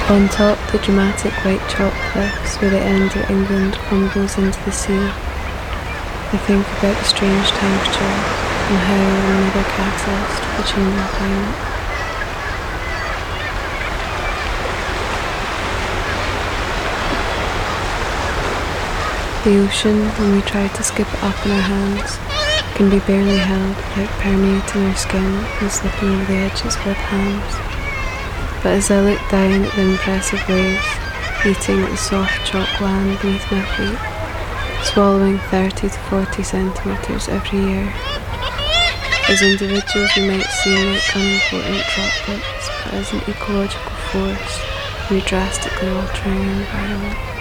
On top, the dramatic white chalk cliffs where the end of England crumbles into the sea. I think about the strange temperature and how another catalyst for the changing climate. The ocean, when we try to skip it up in our hands, can be barely held without permeating our skin and slipping over the edges with hands. But as I look down at the impressive waves, eating at the soft chalk land beneath my feet, swallowing 30 to 40 centimetres every year, as individuals we might seem like unimportant droplets, but as an ecological force, we're drastically altering our environment.